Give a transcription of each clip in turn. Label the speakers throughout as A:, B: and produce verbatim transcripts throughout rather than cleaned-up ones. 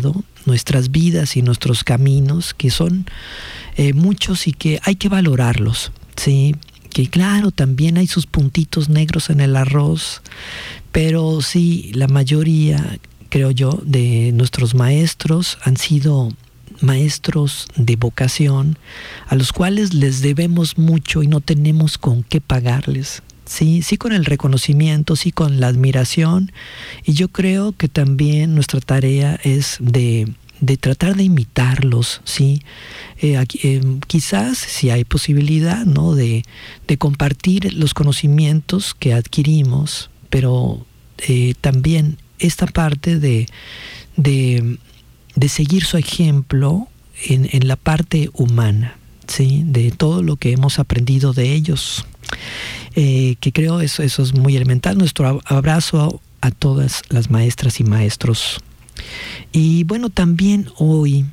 A: marcado nuestras vidas y nuestros caminos, que son eh, muchos y que hay que valorarlos, ¿sí? Que claro, también hay sus puntitos negros en el arroz, pero sí, la mayoría, creo yo, de nuestros maestros han sido maestros de vocación, a los cuales les debemos mucho y no tenemos con qué pagarles. Sí, sí con el reconocimiento, sí con la admiración, y yo creo que también nuestra tarea es de, de tratar de imitarlos, ¿sí? Eh, aquí, eh, quizás si hay posibilidad, ¿no? de, de compartir los conocimientos que adquirimos, pero eh, también esta parte de, de, de seguir su ejemplo en, en la parte humana, ¿sí? De todo lo que hemos aprendido de ellos. Eh, que creo eso, eso es muy elemental. Nuestro abrazo a todas las maestras y maestros. Y bueno, también hoy,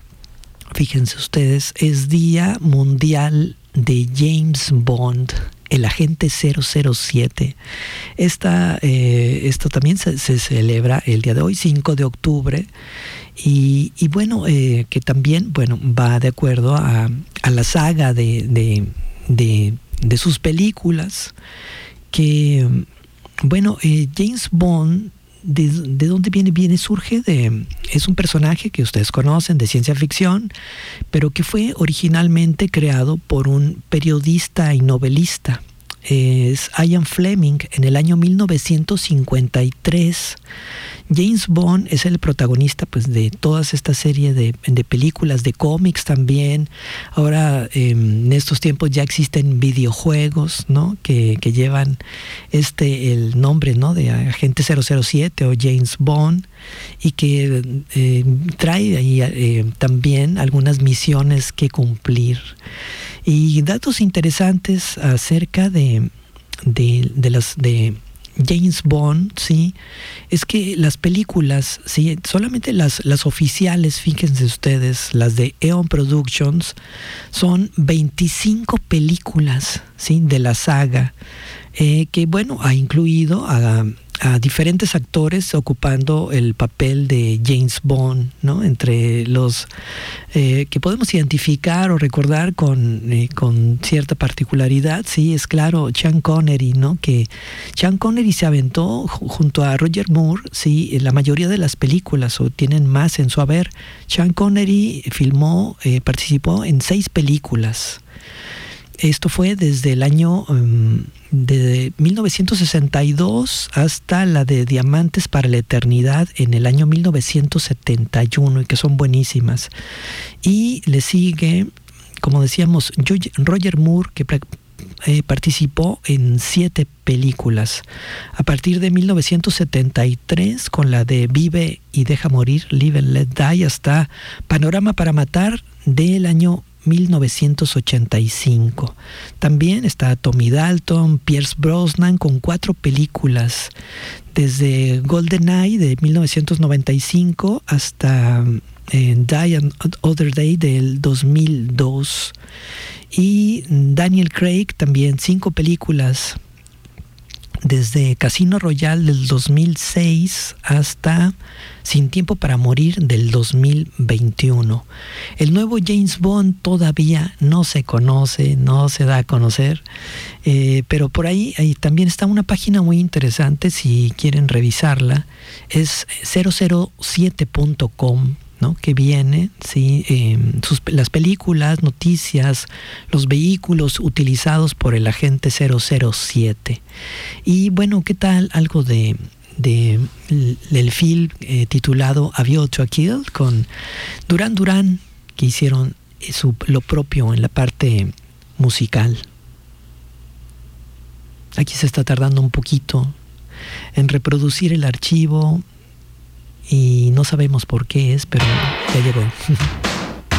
A: fíjense ustedes, es Día Mundial de James Bond, el agente cero cero siete. Esta, eh, esto también se, se celebra el día de hoy, cinco de octubre. Y, y bueno, eh, que también bueno, va de acuerdo a, a la saga de, de, de de sus películas, que bueno, eh, James Bond, ¿de, de dónde viene? Viene, surge de, es un personaje que ustedes conocen de ciencia ficción, pero que fue originalmente creado por un periodista y novelista, es Ian Fleming, en el año mil novecientos cincuenta y tres. James Bond es el protagonista pues de toda esta serie de, de películas, de cómics también. Ahora eh, en estos tiempos ya existen videojuegos, ¿no? que, que llevan este el nombre, ¿no? de Agente cero cero siete o James Bond, y que eh, trae ahí eh, también algunas misiones que cumplir. Y datos interesantes acerca de, de, de las de James Bond, sí, es que las películas, sí, solamente las, las oficiales, fíjense ustedes, las de Eon Productions, son veinticinco películas, sí, de la saga, eh, que bueno, ha incluido a, a diferentes actores ocupando el papel de James Bond, ¿no? Entre los eh, que podemos identificar o recordar con, eh, con cierta particularidad, sí, es claro, Sean Connery, ¿no? Que Sean Connery se aventó junto a Roger Moore, sí, la mayoría de las películas, o tienen más en su haber. Sean Connery filmó, eh, participó en seis películas. Esto fue desde el año um, de mil novecientos sesenta y dos hasta la de Diamantes para la Eternidad en el año mil novecientos setenta y uno, y que son buenísimas. Y le sigue, como decíamos, Roger Moore, que eh, participó en siete películas. A partir de mil novecientos setenta y tres, con la de Vive y Deja Morir, Live and Let Die, hasta Panorama para Matar del año mil novecientos ochenta y cinco. También está Tommy Dalton, Pierce Brosnan, con cuatro películas, desde GoldenEye de mil novecientos noventa y cinco hasta eh, Die Another Day del dos mil dos. Y Daniel Craig también, cinco películas, desde Casino Royale del dos mil seis hasta Sin Tiempo para Morir del dos mil veintiuno. El nuevo James Bond todavía no se conoce, no se da a conocer, eh, pero por ahí, ahí también está una página muy interesante, si quieren revisarla, es cero cero siete punto com, ¿no? Que viene, sí, eh, sus, las películas, noticias, los vehículos utilizados por el agente cero cero siete. Y bueno, ¿qué tal algo de, de del film eh, titulado A View to a Kill, con Duran Duran, que hicieron su, lo propio en la parte musical? Aquí se está tardando un poquito en reproducir el archivo, y no sabemos por qué es, pero ya llegó.